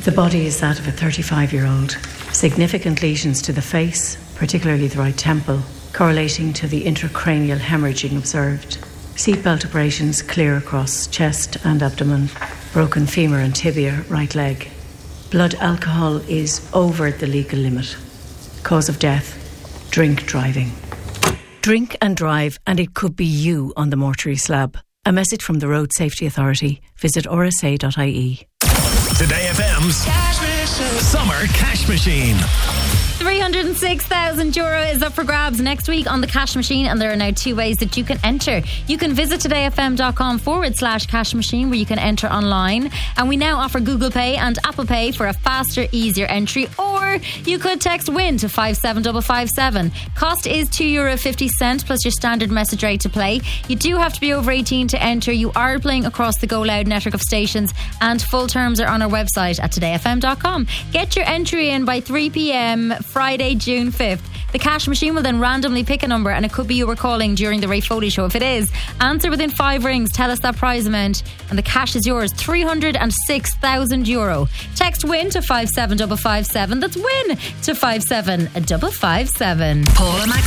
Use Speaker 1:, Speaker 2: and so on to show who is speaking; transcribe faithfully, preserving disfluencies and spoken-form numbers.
Speaker 1: The body is that of a thirty-five-year-old. Significant lesions to the face, particularly the right temple, correlating to the intracranial hemorrhaging observed. Seatbelt abrasions clear across chest and abdomen. Broken femur and tibia, right leg. Blood alcohol is over the legal limit. Cause of death, drink driving. Drink and drive, and it could be you on the mortuary slab. A message from the Road Safety Authority. Visit r s a dot i e.
Speaker 2: Today F M's Cash Machine. Summer Cash Machine.
Speaker 3: three hundred six thousand euro is up for grabs next week on the Cash Machine, and there are now two ways that you can enter. You can visit todayfm.com forward slash cash machine, where you can enter online, and we now offer Google Pay and Apple Pay for a faster, easier entry, or you could text WIN to five seven five five seven. Cost is two euro fifty plus your standard message rate to play. You do have to be over eighteen to enter. You are playing across the Go Loud network of stations, and full terms are on our website at today f m dot com. Get your entry in by three p.m. Friday, June fifth. The Cash Machine will then randomly pick a number, and it could be you were calling during the Ray Foley show. If it is, answer within five rings, tell us that prize amount, and the cash is yours, three hundred six thousand euro. Text WIN to five seven five five seven. That's WIN to five seven five five seven.
Speaker 4: Paul and Max